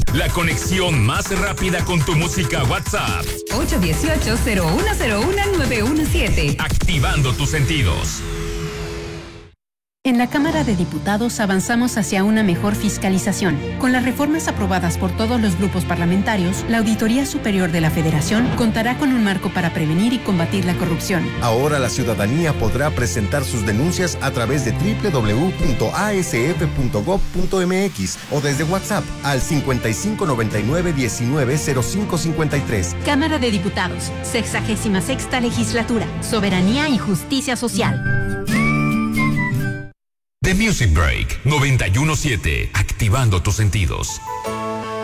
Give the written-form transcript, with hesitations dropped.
La conexión más rápida con tu música WhatsApp. 818-0101-917. Activando tus sentidos. En la Cámara de Diputados avanzamos hacia una mejor fiscalización. Con las reformas aprobadas por todos los grupos parlamentarios, la Auditoría Superior de la Federación contará con un marco para prevenir y combatir la corrupción. Ahora la ciudadanía podrá presentar sus denuncias a través de www.asf.gov.mx o desde WhatsApp al 5599-190553. Cámara de Diputados, 66ª Legislatura, Soberanía y Justicia Social. The Music Break 91.7, activando tus sentidos.